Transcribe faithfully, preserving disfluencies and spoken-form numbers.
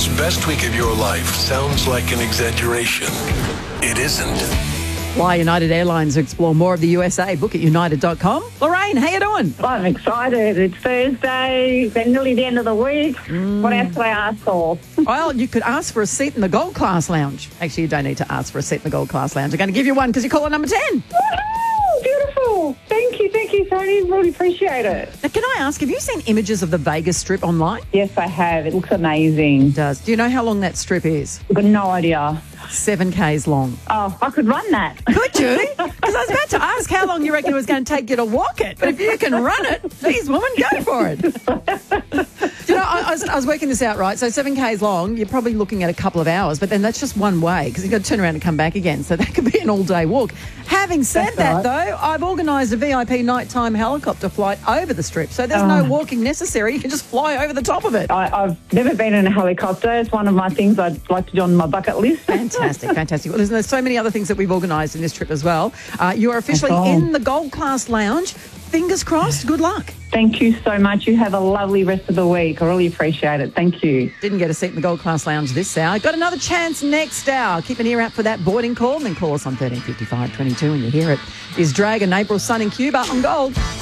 World's best week of your life sounds like an exaggeration. It isn't. Fly United Airlines to explore more of the U S A. Book at united dot com. Lorraine, how you doing? I'm excited. It's Thursday, then nearly the end of the week. Mm. What else could I ask for? Well, you could ask for a seat in the Gold Class Lounge. Actually, you don't need to ask for a seat in the Gold Class Lounge. I'm going to give you one because you're caller number ten. Woohoo! Beautiful. Thank you, thank you, Tony. Really appreciate it. Now, can I ask, have you seen images of the Vegas Strip online? Yes, I have. It looks amazing. It does. Do you know how long that strip is? I've got no idea. Seven Ks long. Oh, I could run that. Could you? Because I was about to ask how long you reckon it was going to take you to walk it. But if you can run it, please, woman, go for it. You know, I, I, was, I was working this out, right? So seven Ks long, you're probably looking at a couple of hours, but then that's just one way because you've got to turn around and come back again. So that could be an all-day walk. Having said That's that, right. though, I've organised a V I P nighttime helicopter flight over the strip. So there's no Oh. walking necessary. You can just fly over the top of it. I, I've never been in a helicopter. It's one of my things I'd like to do on my bucket list. Fantastic, fantastic. Well, there's, there's so many other things that we've organised in this trip as well. Uh, you are officially Oh. in the Gold Class Lounge. Fingers crossed. Good luck. Thank you so much. You have a lovely rest of the week. I really appreciate it. Thank you. Didn't get a seat in the Gold Class Lounge this hour. Got another chance next hour. Keep an ear out for that boarding call and then call us on thirteen fifty-five twenty-two when you hear it. Is Dragon, April Sun in Cuba on Gold.